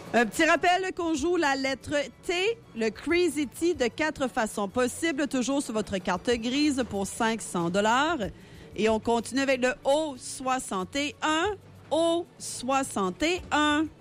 Un petit rappel qu'on joue la lettre T, le Crazy T, de 4 façons possibles, toujours sur votre carte grise pour 500 $. Et on continue avec le O61. O61.